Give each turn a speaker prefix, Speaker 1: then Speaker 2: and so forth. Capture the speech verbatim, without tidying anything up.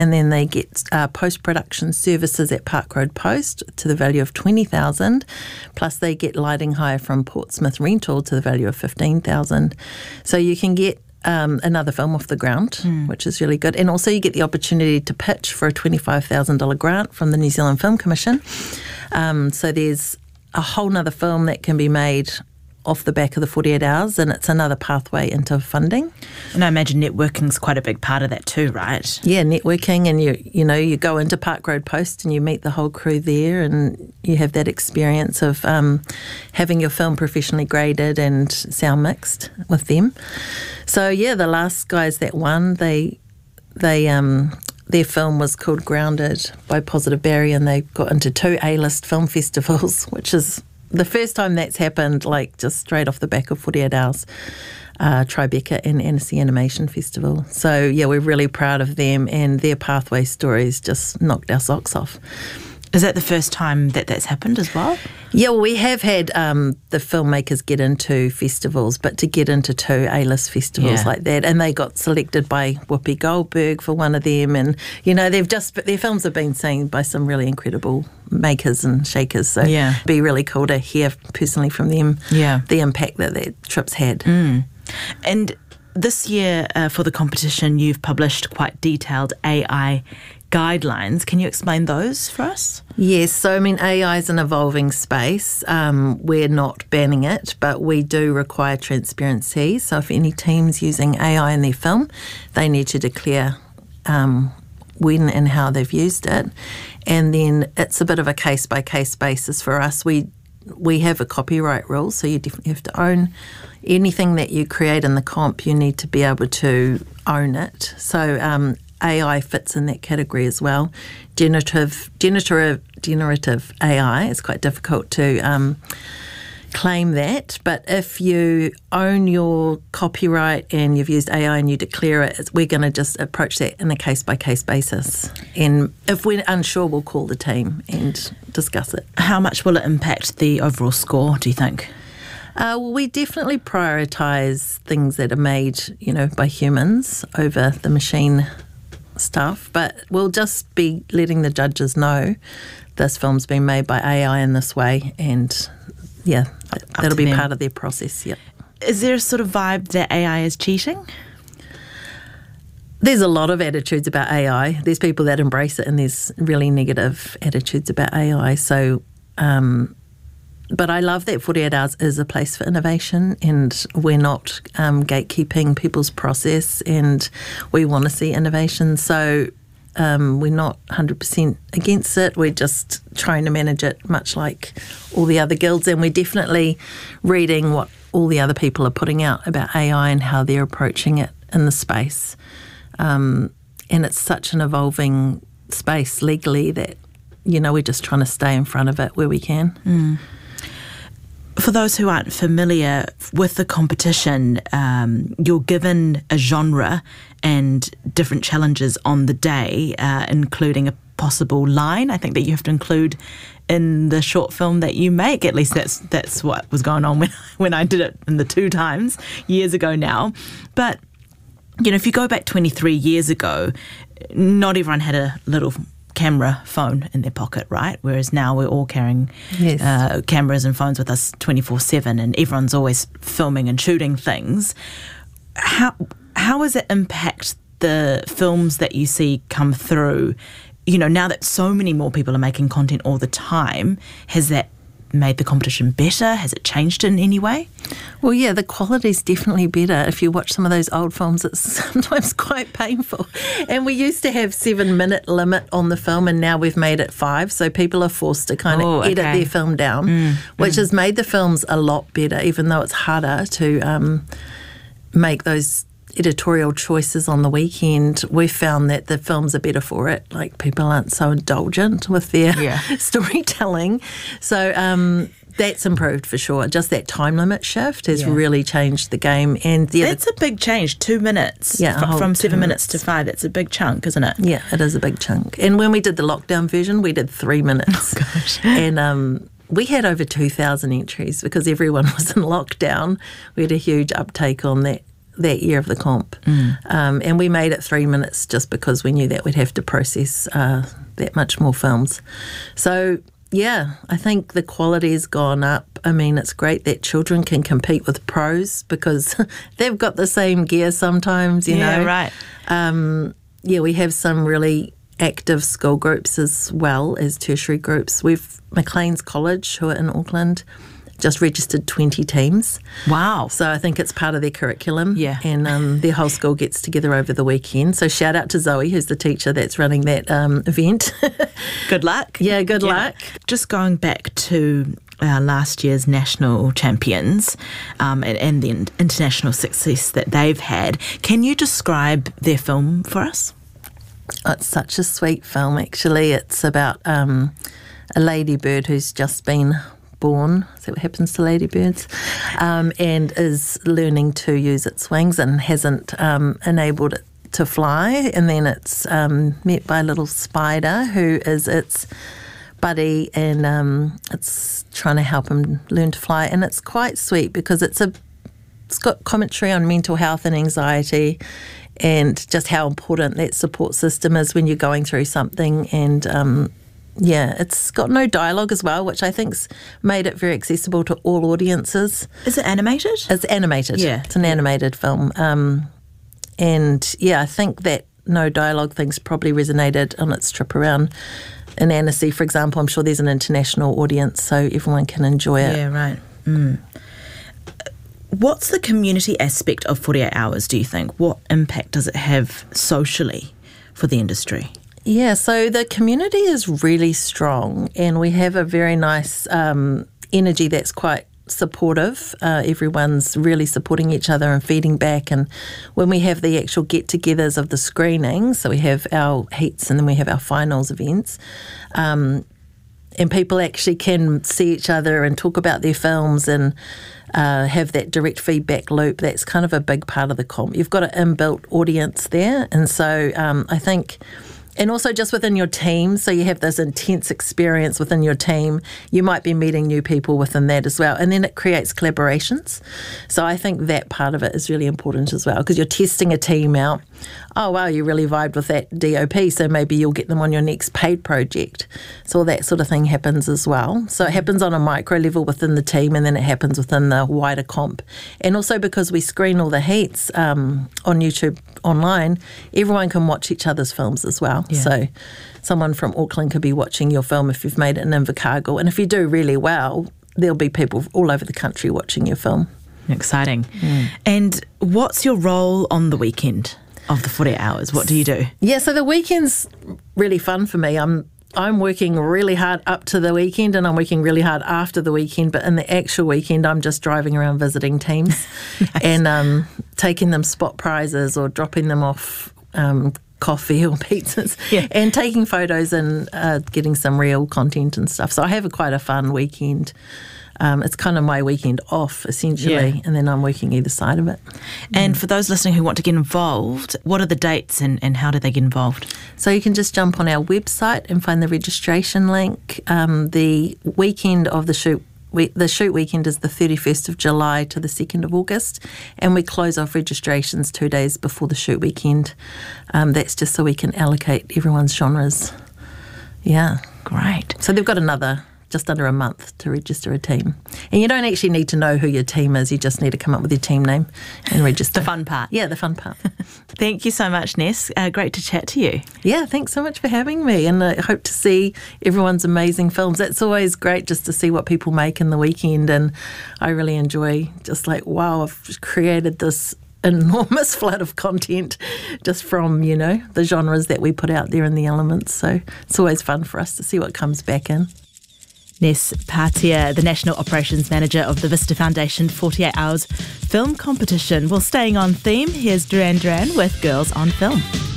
Speaker 1: And then they get uh, post-production services at Park Road Post to the value of twenty thousand dollars, plus they get lighting hire from Portsmouth Rental to the value of fifteen thousand dollars. So you can get um, another film off the ground, mm. which is really good. And also you get the opportunity to pitch for a twenty-five thousand dollars grant from the New Zealand Film Commission. Um, so there's a whole nother film that can be made off the back of the forty-eight hours, and it's another pathway into funding.
Speaker 2: And I imagine networking's quite a big part of that too, right?
Speaker 1: Yeah, networking, and you you know, you go into Park Road Post and you meet the whole crew there, and you have that experience of um, having your film professionally graded and sound mixed with them. So yeah, the last guys that won, they they um their film was called Grounded by Positive Barry, and they got into two A-list film festivals, which is the first time that's happened, like just straight off the back of forty-eight hours, uh, Tribeca and Annecy Animation Festival. So, yeah, we're really proud of them, and their pathway stories just knocked our socks off.
Speaker 2: Is that the first time that that's happened as well?
Speaker 1: Yeah, well, we have had um, the filmmakers get into festivals, but to get into two A-list festivals yeah. like that, and they got selected by Whoopi Goldberg for one of them, and, you know, they've just, their films have been seen by some really incredible makers and shakers, so
Speaker 2: yeah.
Speaker 1: it'd be really cool to hear personally from them
Speaker 2: yeah.
Speaker 1: the impact that their trips had.
Speaker 2: Mm. And this year uh, for the competition, you've published quite detailed A I guidelines. Can you explain those for us?
Speaker 1: Yes, so I mean A I is an evolving space. Um, we're not banning it, but we do require transparency. So if any team's using A I in their film, they need to declare um, when and how they've used it. And then it's a bit of a case-by-case basis for us. We we have a copyright rule, so you definitely have to own anything that you create in the comp. You need to be able to own it. So um, A I fits in that category as well. Generative, generative, generative A I is quite difficult to um, claim that, but if you own your copyright and you've used A I and you declare it, we're going to just approach that in a case-by-case basis. And if we're unsure, we'll call the team and discuss it.
Speaker 2: How much will it impact the overall score, do you think?
Speaker 1: Uh, well, we definitely prioritise things that are made, you know, by humans over the machine stuff, but we'll just be letting the judges know this film's been made by A I in this way, and yeah, that'll be them. Part of their process. Yep.
Speaker 2: Is there a sort of vibe that A I is cheating?
Speaker 1: There's a lot of attitudes about A I. There's people that embrace it, and there's really negative attitudes about A I. So, um, but I love that forty-eight hours is a place for innovation, and we're not um, gatekeeping people's process, and we want to see innovation. So um, we're not one hundred percent against it. We're just trying to manage it much like all the other guilds, and we're definitely reading what all the other people are putting out about A I and how they're approaching it in the space. Um, and it's such an evolving space legally that, you know, we're just trying to stay in front of it where we can.
Speaker 2: Mm. For those who aren't familiar with the competition, um, you're given a genre and different challenges on the day, uh, including a possible line, I think, that you have to include in the short film that you make. At least that's that's what was going on when, when I did it in the two times, years ago now. But, you know, if you go back twenty-three years ago, not everyone had a little camera phone in their pocket, right? Whereas now we're all carrying
Speaker 1: yes.
Speaker 2: uh, cameras and phones with us twenty-four seven, and everyone's always filming and shooting things. How how does it impact the films that you see come through? You know, now that so many more people are making content all the time, has that made the competition better? Has it changed in any way?
Speaker 1: Well, yeah, the quality's definitely better. If you watch some of those old films, it's sometimes quite painful. And we used to have seven minute limit on the film, and now we've made it five. So people are forced to kind of
Speaker 2: oh,
Speaker 1: edit
Speaker 2: okay.
Speaker 1: their film down,
Speaker 2: mm,
Speaker 1: which
Speaker 2: mm.
Speaker 1: has made the films a lot better, even though it's harder to um, make those editorial choices on the weekend. We found that the films are better for it. Like, people aren't so indulgent with their
Speaker 2: yeah.
Speaker 1: storytelling. So um, that's improved for sure. Just that time limit shift has
Speaker 2: yeah.
Speaker 1: really changed the game. And the
Speaker 2: That's
Speaker 1: other,
Speaker 2: a big change. Two minutes
Speaker 1: yeah,
Speaker 2: fr- from seven
Speaker 1: minutes.
Speaker 2: minutes to five. That's a big chunk, isn't it?
Speaker 1: Yeah, it is a big chunk. And when we did the lockdown version, we did three minutes.
Speaker 2: Oh, gosh.
Speaker 1: And um, we had over two thousand entries because everyone was in lockdown. We had a huge uptake on that that year of the comp. Mm. Um, and we made it three minutes just because we knew that we'd have to process uh, that much more films. So, yeah, I think the quality has gone up. I mean, it's great that children can compete with pros because they've got the same gear sometimes, you
Speaker 2: yeah,
Speaker 1: know.
Speaker 2: right.
Speaker 1: Um, yeah, we have some really active school groups as well as tertiary groups. We've Maclean's College, who are in Auckland, just registered twenty teams.
Speaker 2: Wow.
Speaker 1: So I think it's part of their curriculum.
Speaker 2: Yeah.
Speaker 1: And um, their whole school gets together over the weekend. So shout out to Zoe, who's the teacher that's running that um, event.
Speaker 2: Good luck.
Speaker 1: Yeah, good yeah. luck.
Speaker 2: Just going back to uh, last year's national champions um, and, and the international success that they've had, can you describe their film for us?
Speaker 1: Oh, it's such a sweet film, actually. It's about um, a ladybird who's just been born. Is that what happens to ladybirds? Um, and is learning to use its wings and hasn't um, enabled it to fly. And then it's um, met by a little spider who is its buddy, and um, it's trying to help him learn to fly. And it's quite sweet because it's a it's got commentary on mental health and anxiety, and just how important that support system is when you're going through something. And um, yeah, it's got no dialogue as well, which I think's made it very accessible to all audiences.
Speaker 2: Is it animated?
Speaker 1: It's animated.
Speaker 2: Yeah.
Speaker 1: It's an animated film. Um, and yeah, I think that no dialogue thing's probably resonated on its trip around. In Annecy, for example, I'm sure there's an international audience, so everyone can enjoy it.
Speaker 2: Yeah, right. Mm. What's the community aspect of forty-eight hours, do you think? What impact does it have socially for the industry?
Speaker 1: Yeah, so the community is really strong, and we have a very nice um, energy that's quite supportive. Uh, everyone's really supporting each other and feeding back. And when we have the actual get-togethers of the screenings, so we have our heats and then we have our finals events, um, and people actually can see each other and talk about their films and uh, have that direct feedback loop. That's kind of a big part of the comp. You've got an inbuilt audience there, and so um, I think... And also just within your team, so you have this intense experience within your team. You might be meeting new people within that as well. And then it creates collaborations. So I think that part of it is really important as well, because you're testing a team out. Oh, wow, you really vibed with that D O P, so maybe you'll get them on your next paid project. So all that sort of thing happens as well. So it happens on a micro level within the team, and then it happens within the wider comp. And also because we screen all the heats um, on YouTube online, everyone can watch each other's films as well. Yeah. So someone from Auckland could be watching your film if you've made it in Invercargill. And if you do really well, there'll be people all over the country watching your film.
Speaker 2: Exciting. Mm. And what's your role on the weekend of the forty-eight hours? What do you do?
Speaker 1: Yeah, so the weekend's really fun for me. I'm I'm working really hard up to the weekend, and I'm working really hard after the weekend. But in the actual weekend, I'm just driving around visiting teams nice. and um, taking them spot prizes or dropping them off um, coffee or pizzas yeah. and taking photos and uh, getting some real content and stuff. So I have a quite a fun weekend. Um, it's kind of my weekend off, essentially, yeah. and then I'm working either side of it.
Speaker 2: And mm. for those listening who want to get involved, what are the dates and, and how do they get involved?
Speaker 1: So you can just jump on our website and find the registration link. Um, the weekend of the shoot, we, the shoot weekend is the thirty-first of July to the second of August, and we close off registrations two days before the shoot weekend. Um, that's just so we can allocate everyone's genres. Yeah.
Speaker 2: Great.
Speaker 1: So they've got another... just under a month to register a team. And you don't actually need to know who your team is, you just need to come up with your team name and register.
Speaker 2: The fun part.
Speaker 1: Yeah, the fun part.
Speaker 2: Thank you so much, Ness. Uh, great to chat to you.
Speaker 1: Yeah, thanks so much for having me, and I hope to see everyone's amazing films. It's always great just to see what people make in the weekend, and I really enjoy just like, wow, I've created this enormous flood of content just from, you know, the genres that we put out there in the elements. So it's always fun for us to see what comes back in.
Speaker 2: Ness Patia, the National Operations Manager of the Vista Foundation forty-eight hours Film Competition. Well, staying on theme, here's Duran Duran with Girls on Film.